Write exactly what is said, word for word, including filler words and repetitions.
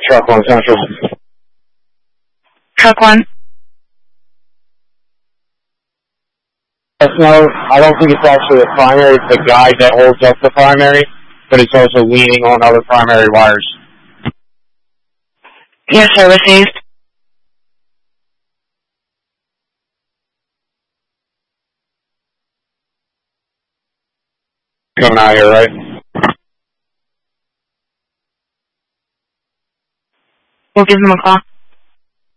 Truck one Central. Truck one. Yes, no, I don't think it's actually a primary. It's the guy that holds up the primary, but it's also leaning on other primary wires. Yes, sir, received. Coming out here, right? We'll give them a call.